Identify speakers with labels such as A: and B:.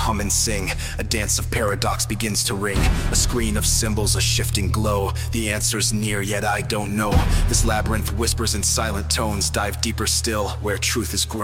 A: hum and sing. A dance of paradox begins to ring. A screen of symbols, a shifting glow. The answer's near, yet I don't know. This labyrinth whispers in silent tones. Dive deeper still, where truth is grown.